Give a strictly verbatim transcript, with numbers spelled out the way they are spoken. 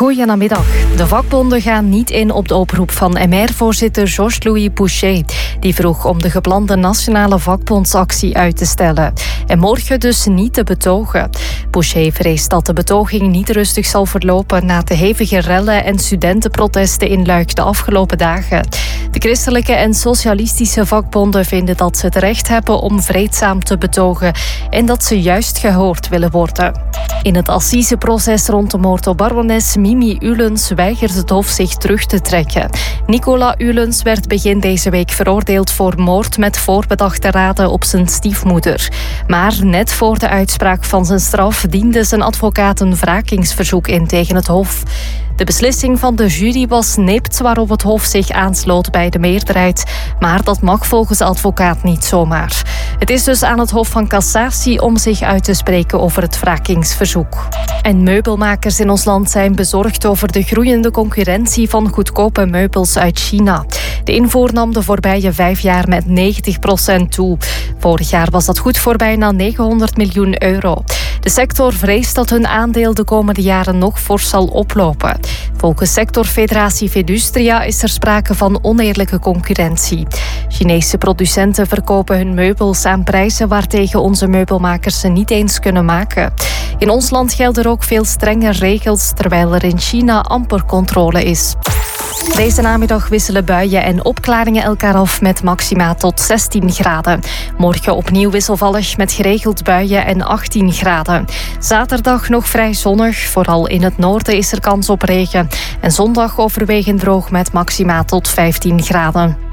Goedemiddag. De vakbonden gaan niet in op de oproep van M R-voorzitter Georges-Louis Bouchet. Die vroeg om de geplande nationale vakbondsactie uit te stellen. En morgen dus niet te betogen. Bouchet vreest dat de betoging niet rustig zal verlopen na de hevige rellen en studentenprotesten in Luik de afgelopen dagen. De christelijke en socialistische vakbonden vinden dat ze het recht hebben om vreedzaam te betogen en dat ze juist gehoord willen worden. In het assiseproces rond de moord op barones Mimi Ulens weigert het Hof zich terug te trekken. Nicola Ulens werd begin deze week veroordeeld voor moord met voorbedachte raden op zijn stiefmoeder. Maar net voor de uitspraak van zijn straf diende zijn advocaat een wrakingsverzoek in tegen het Hof. De beslissing van de jury was nipt, waarop het Hof zich aansloot bij de meerderheid. Maar dat mag volgens de advocaat niet zomaar. Het is dus aan het Hof van Cassatie om zich uit te spreken over het wrakingsverzoek. En meubelmakers in ons land zijn bezorgd over de groeiende concurrentie van goedkope meubels uit China. De invoer nam de voorbije vijf jaar met negentig procent toe. Vorig jaar was dat goed voor bijna negenhonderd miljoen euro. De sector vreest dat hun aandeel de komende jaren nog fors zal oplopen. Volgens sectorfederatie Vedustria is er sprake van oneerlijke concurrentie. Chinese producenten verkopen hun meubels aan prijzen waartegen onze meubelmakers ze niet eens kunnen maken. In ons land gelden er ook veel strenge regels, terwijl er in China amper controle is. Deze namiddag wisselen buien en opklaringen elkaar af met maxima tot zestien graden. Morgen opnieuw wisselvallig met geregeld buien en achttien graden. Zaterdag nog vrij zonnig, vooral in het noorden is er kans op regen. En zondag overwegend droog met maxima tot vijftien graden.